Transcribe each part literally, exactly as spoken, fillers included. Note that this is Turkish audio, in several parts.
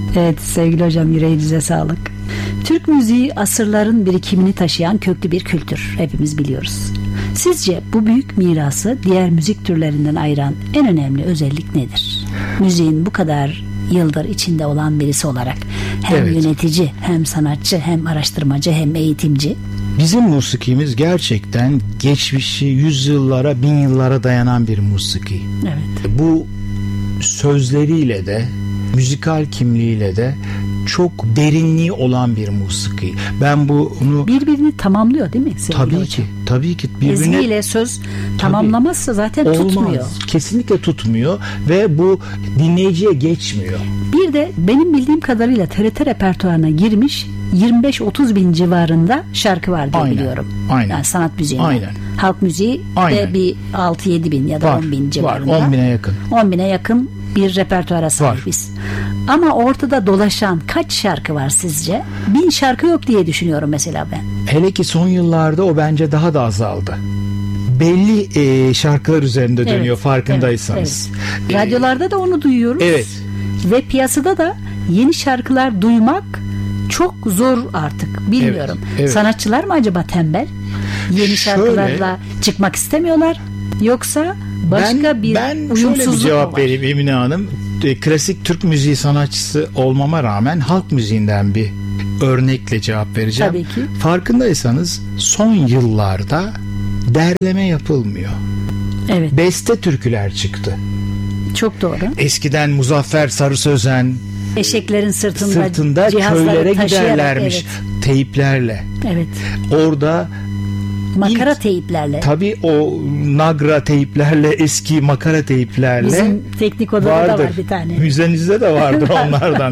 Evet sevgili hocam, yüreğinize sağlık. Türk müziği asırların birikimini taşıyan köklü bir kültür. Hepimiz biliyoruz. Sizce bu büyük mirası diğer müzik türlerinden ayıran en önemli özellik nedir? Müziğin bu kadar yıldır içinde olan birisi olarak hem evet. yönetici, hem sanatçı, hem araştırmacı, hem eğitimci. Bizim musikimiz gerçekten geçmişi yüzyıllara, bin yıllara dayanan bir musiki. Evet. Bu sözleriyle de, müzikal kimliğiyle de çok derinliği olan bir musiki. Ben bunu birbirini tamamlıyor değil mi? Tabii hocam? ki, tabii ki. Birbirine, ezgiyle söz tamamlamazsa zaten olmaz. Tutmuyor. Kesinlikle tutmuyor ve bu dinleyiciye geçmiyor. Bir de benim bildiğim kadarıyla T R T repertuarına girmiş yirmi beş otuz bin civarında şarkı var diye aynen, biliyorum. Aynen. Yani sanat müziği. Aynen. Halk müziği aynen. de bir altı yedi bin ya da var, on bin civarında. Var, on bine yakın. on bine yakın bir repertuara sahibiz. Var. Ama ortada dolaşan kaç şarkı var sizce? Bin şarkı yok diye düşünüyorum mesela ben. Hele ki son yıllarda o bence daha da azaldı. Belli e, şarkılar üzerinde dönüyor, evet, farkındaysanız. Evet, evet. Radyolarda da onu duyuyoruz. Evet. Ve piyasada da yeni şarkılar duymak çok zor artık. Bilmiyorum. Evet, evet. Sanatçılar mı acaba tembel? Yeni şarkılarla şöyle, çıkmak istemiyorlar. Yoksa başka ben, bir ben uyumsuzluk şöyle bir cevap var. vereyim Emine Hanım. Klasik Türk müziği sanatçısı olmama rağmen halk müziğinden bir örnekle cevap vereceğim. Tabii ki. Farkındaysanız son yıllarda derleme yapılmıyor. Evet. Beste türküler çıktı. Çok doğru. Eskiden Muzaffer Sarı Sözen eşeklerin sırtında, sırtında köylere giderlermiş, evet. Teyplerle. Evet. Orada makara ilk, teyplerle. Tabii o nagra teyplerle, eski makara teyplerle. Bizim teknik odada vardır. Da var bir tane. Müzenizde de vardır onlardan.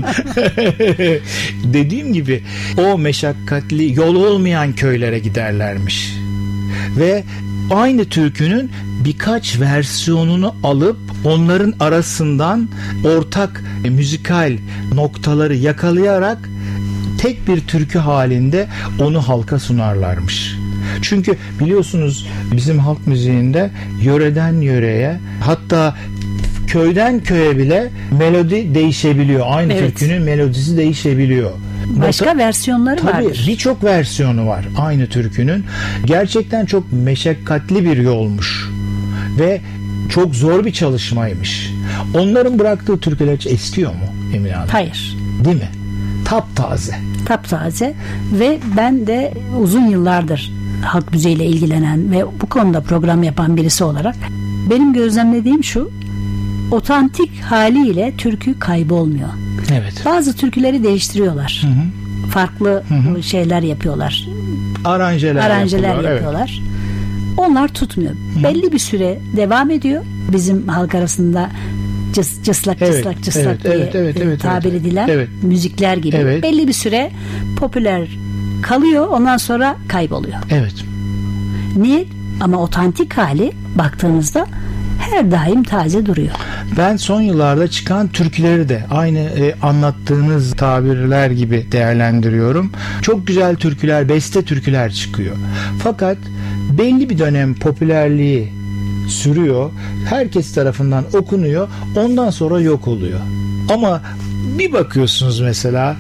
Dediğim gibi o meşakkatli, yol olmayan köylere giderlermiş. Ve aynı türkünün birkaç versiyonunu alıp onların arasından ortak e, müzikal noktaları yakalayarak tek bir türkü halinde onu halka sunarlarmış. Çünkü biliyorsunuz bizim halk müziğinde yöreden yöreye, hatta köyden köye bile melodi değişebiliyor. Aynı evet. türkünün melodisi değişebiliyor. Başka Nota, versiyonları tabii, vardır. Birçok versiyonu var aynı türkünün. Gerçekten çok meşakkatli bir yolmuş. Ve çok zor bir çalışmaymış. Onların bıraktığı türküler hiç eskiyor mu Emine Hanım? Hayır. Değil mi? Taptaze. Taptaze ve ben de uzun yıllardır halk müziğiyle ilgilenen ve bu konuda program yapan birisi olarak benim gözlemlediğim şu: otantik haliyle türkü kaybolmuyor. Evet. Bazı türküleri değiştiriyorlar. Hı hı. Farklı hı hı. şeyler yapıyorlar. Aranjeler, Aranjeler yapıyorlar. yapıyorlar. Evet. Onlar tutmuyor. Hı. Belli bir süre devam ediyor. Bizim halk arasında cıs, cıslak evet, cıslak cıslak evet, diye evet, evet, evet, tabir evet, edilen evet. müzikler gibi. Evet. Belli bir süre popüler kalıyor. Ondan sonra kayboluyor. Evet. Niye? Ama otantik hali baktığınızda her daim taze duruyor. Ben son yıllarda çıkan türküleri de aynı e, anlattığınız tabirler gibi değerlendiriyorum. Çok güzel türküler, beste türküler çıkıyor. Fakat belli bir dönem popülerliği sürüyor. Herkes tarafından okunuyor. Ondan sonra yok oluyor. Ama bir bakıyorsunuz mesela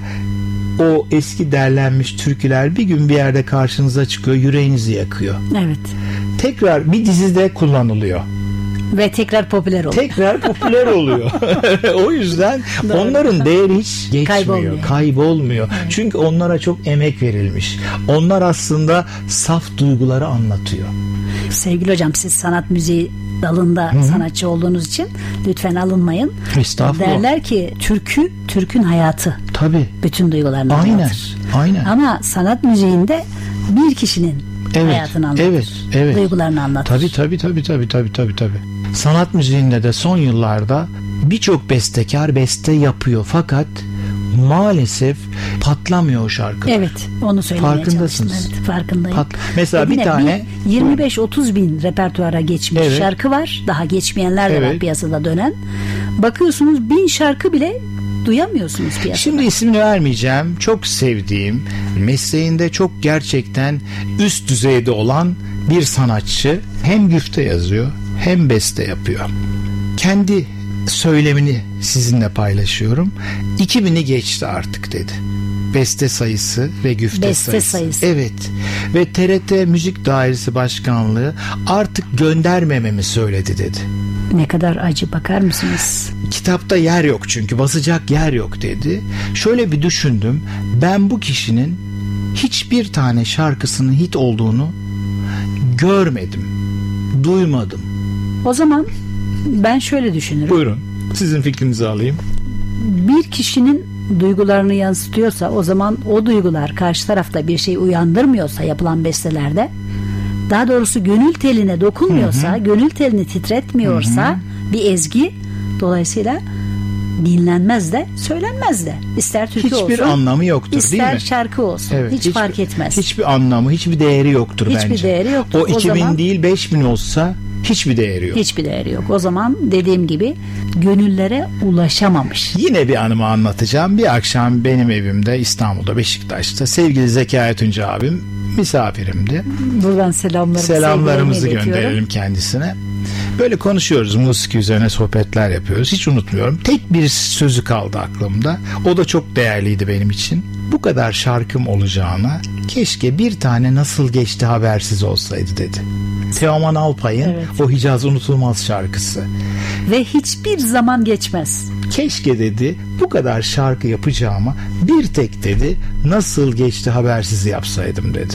o eski derlenmiş türküler bir gün bir yerde karşınıza çıkıyor, yüreğinizi yakıyor. Evet. Tekrar bir dizide kullanılıyor. Ve tekrar popüler oluyor. Tekrar popüler oluyor. O yüzden doğru. Onların değeri hiç geçmiyor. Kaybolmuyor. Kaybolmuyor. Evet. Çünkü onlara çok emek verilmiş. Onlar aslında saf duyguları anlatıyor. Sevgili hocam, siz sanat müziği dalında Hı-hı. sanatçı olduğunuz için lütfen alınmayın. Estağfurullah. Derler ki türkü, Türk'ün hayatı. Tabii. Bütün duygularını Aynen. anlatır. Aynen. Ama sanat müziğinde bir kişinin evet. hayatını anlatır. Evet. Evet. Duygularını anlatır. Tabii tabii tabii tabii tabii tabii tabii. Sanat müziğinde de son yıllarda birçok bestekar beste yapıyor fakat maalesef patlamıyor o şarkı. Evet, onu söylemeye farkındasınız. çalıştım. Evet, farkındayım. Pat- Mesela bir tane yirmi beş otuz bin repertuara geçmiş evet. şarkı var. Daha geçmeyenler de evet. var piyasada dönen. Bakıyorsunuz bin şarkı bile duyamıyorsunuz piyasada. Şimdi ismini vermeyeceğim. Çok sevdiğim, mesleğinde çok gerçekten üst düzeyde olan bir sanatçı hem güfte yazıyor hem beste yapıyor. Kendi söylemini sizinle paylaşıyorum. iki bini geçti artık dedi. Beste sayısı ve güfte Beste sayısı. sayısı. Evet. Ve T R T Müzik Dairesi Başkanlığı artık göndermememi söyledi dedi. Ne kadar acı, bakar mısınız? Kitapta yer yok çünkü, basacak yer yok dedi. Şöyle bir düşündüm. Ben bu kişinin hiçbir tane şarkısının hit olduğunu görmedim. Duymadım. O zaman ben şöyle düşünürüm. Buyurun. Sizin fikrinizi alayım. Bir kişinin duygularını yansıtıyorsa, o zaman o duygular karşı tarafta bir şey uyandırmıyorsa yapılan bestelerde, daha doğrusu gönül teline dokunmuyorsa, hı hı. gönül telini titretmiyorsa, hı hı. bir ezgi dolayısıyla dinlenmez de, söylenmez de. İster türkü hiçbir olsun, hiçbir anlamı yoktur, değil mi? İster şarkı olsun. Evet, hiç, hiç fark etmez. Hiçbir anlamı, hiçbir değeri yoktur hiçbir bence. Hiçbir değeri yoktur. O iki bin zaman, değil beş bin olsa hiçbir değeri yok. Hiçbir değeri yok. O zaman dediğim gibi gönüllere ulaşamamış. Yine bir anımı anlatacağım. Bir akşam benim evimde, İstanbul'da, Beşiktaş'ta, sevgili Zekai Tunca abim misafirimdi. Buradan selamlarımı, selamlarımızı gönderelim kendisine. Böyle konuşuyoruz, musik üzerine sohbetler yapıyoruz. Hiç unutmuyorum. Tek bir sözü kaldı aklımda. O da çok değerliydi benim için. Bu kadar şarkım olacağına keşke bir tane Nasıl Geçti Habersiz olsaydı dedi. Teoman Alpay'ın evet. o Hicaz Unutulmaz şarkısı. Ve hiçbir zaman geçmez. Keşke dedi bu kadar şarkı yapacağıma bir tek dedi Nasıl Geçti Habersiz yapsaydım dedi.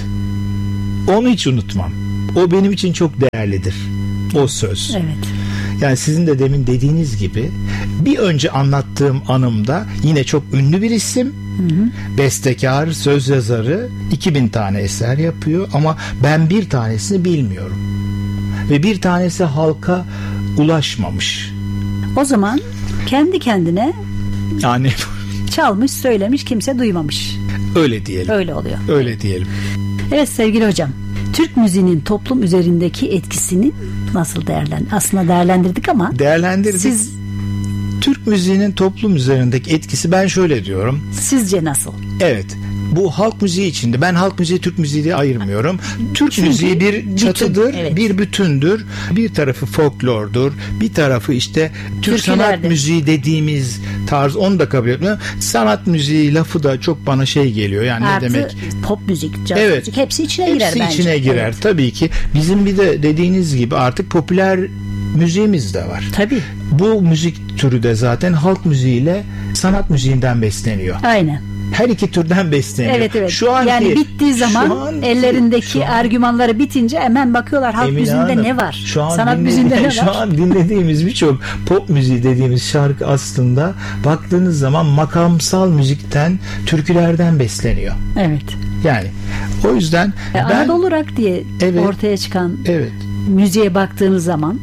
Onu hiç unutmam. O benim için çok değerlidir. O söz. Evet. Yani sizin de demin dediğiniz gibi bir önce anlattığım anımda yine çok ünlü bir isim. Hı hı. Bestekar, söz yazarı, iki bin tane eser yapıyor ama ben bir tanesini bilmiyorum. Ve bir tanesi halka ulaşmamış. O zaman kendi kendine yani çalmış, söylemiş, kimse duymamış. Öyle diyelim. Öyle oluyor. Öyle diyelim. Evet sevgili hocam, Türk müziğinin toplum üzerindeki etkisini nasıl değerlendirdik? Aslında değerlendirdik ama değerlendirdik. Siz Türk müziğinin toplum üzerindeki etkisi, ben şöyle diyorum. Sizce nasıl? Evet. Bu halk müziği içinde, ben halk müziği Türk müziği diye ayırmıyorum. Türk Çünkü müziği bir çatıdır, bütün, evet. bir bütündür. Bir tarafı folklordur, bir tarafı işte Türk sanat müziği dediğimiz tarz, onu da kabul etmiyorum. Sanat müziği lafı da çok bana şey geliyor. Yani artı ne demek? Pop müzik, caz evet. müzik hepsi içine hepsi girer bence. Hepsi içine girer evet. tabii ki. Bizim bir de dediğiniz gibi artık popüler müziğimiz de var. Tabii. Bu müzik türü de zaten halk müziğiyle sanat müziğinden besleniyor. Aynen. Her iki türden besleniyor. Evet evet. Şu anki, yani bittiği zaman an, ellerindeki an, argümanları bitince hemen bakıyorlar halk müziğinde Hanım, ne var? Şu an sanat müziğinde ne var? Şu an dinlediğimiz birçok pop müziği dediğimiz şarkı aslında baktığınız zaman makamsal müzikten, türkülerden besleniyor. Evet. Yani o yüzden e, ben, Anadolu Rock diye evet, ortaya çıkan evet. müziğe baktığınız zaman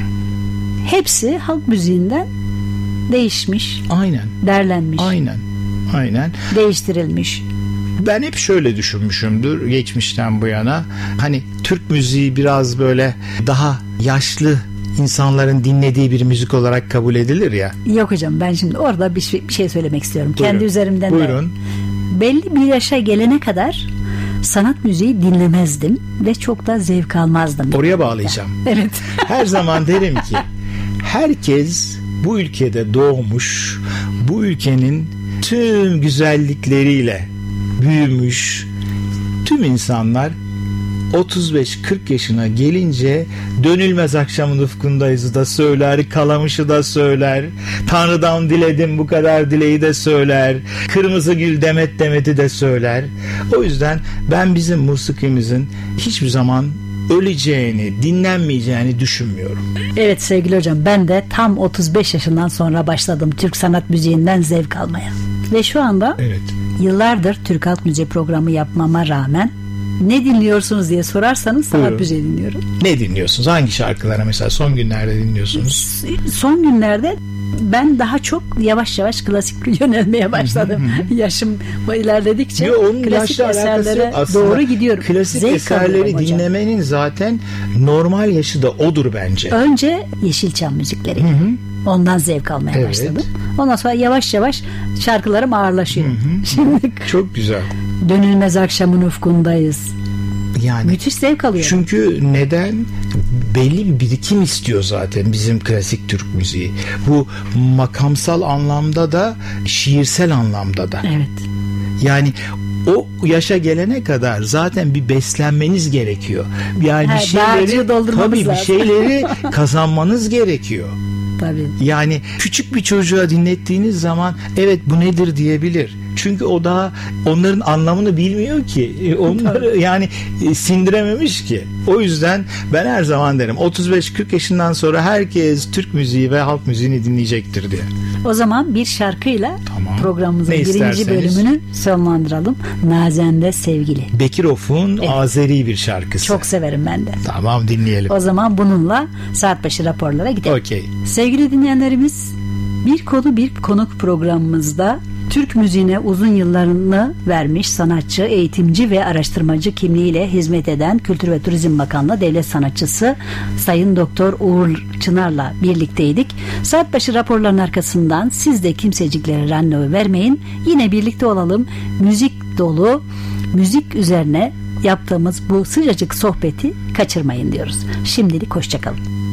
hepsi halk müziğinden değişmiş. Aynen. Derlenmiş. Aynen. Aynen. Değiştirilmiş. Ben hep şöyle düşünmüşümdür geçmişten bu yana. Hani Türk müziği biraz böyle daha yaşlı insanların dinlediği bir müzik olarak kabul edilir ya. Yok hocam, ben şimdi orada bir şey, bir şey söylemek istiyorum. Buyurun. Kendi üzerimden Buyurun. de. Belli bir yaşa gelene kadar sanat müziği dinlemezdim ve çok da zevk almazdım. Oraya bağlayacağım. Evet. Her zaman derim ki herkes bu ülkede doğmuş, bu ülkenin tüm güzellikleriyle büyümüş. Tüm insanlar otuz beş kırk yaşına gelince Dönülmez Akşamın Ufkundayız'ı da söyler, Kalamış'ı da söyler, Tanrı'dan diledim bu kadar dileği de söyler, Kırmızı Gül Demet Demet'i de söyler. O yüzden ben bizim musikimizin hiçbir zaman öleceğini, dinlenmeyeceğini düşünmüyorum. Evet sevgili hocam, ben de tam otuz beş yaşından sonra başladım Türk sanat müziğinden zevk almaya. Ve şu anda evet. yıllardır Türk halk müziği programı yapmama rağmen ne dinliyorsunuz diye sorarsanız sanat Buyurun. müziği dinliyorum. Ne dinliyorsunuz? Hangi şarkılara mesela son günlerde dinliyorsunuz? Son günlerde ben daha çok yavaş yavaş klasik yönelmeye başladım. Yaşım ilerledikçe Yo, onun klasik eserlere doğru gidiyorum. Klasik Zevk eserleri dinlemenin zaten normal yaşı da odur bence. Önce Yeşilçam müzikleri. Hı hı. Ondan zevk almaya evet. başladım. Ondan sonra yavaş yavaş şarkılarım ağırlaşıyor. Hı hı. Şimdi çok güzel. Dönülmez Akşamın Ufkundayız. Yani müthiş zevk alıyorum. Çünkü neden? Belli bir birikim istiyor zaten bizim klasik Türk müziği. Bu makamsal anlamda da, şiirsel anlamda da. Evet. Yani o yaşa gelene kadar zaten bir beslenmeniz gerekiyor. Yani He, bir şeyleri tabii bir lazım. şeyleri kazanmanız gerekiyor. Tabii. Yani küçük bir çocuğa dinlettiğiniz zaman evet bu nedir diyebilir. Çünkü o daha onların anlamını bilmiyor ki. Onları yani sindirememiş ki. O yüzden ben her zaman derim otuz beş kırk yaşından sonra herkes Türk müziği ve halk müziğini dinleyecektir diye. O zaman bir şarkıyla tamam. programımızın Ne birinci isterseniz. bölümünü sonlandıralım. Nazen'de Sevgili. Bekirof'un Evet. Azeri bir şarkısı. Çok severim ben de. Tamam, dinleyelim. O zaman bununla saat başı raporlara gidelim. Okey. Sevgili dinleyenlerimiz, bir konu bir konuk programımızda Türk müziğine uzun yıllarını vermiş sanatçı, eğitimci ve araştırmacı kimliğiyle hizmet eden Kültür ve Turizm Bakanlığı Devlet Sanatçısı Sayın Doktor Uğur Çınar'la birlikteydik. Saat başı raporların arkasından siz de kimseciklere randevu vermeyin. Yine birlikte olalım. Müzik dolu, müzik üzerine yaptığımız bu sıcacık sohbeti kaçırmayın diyoruz. Şimdilik hoşçakalın.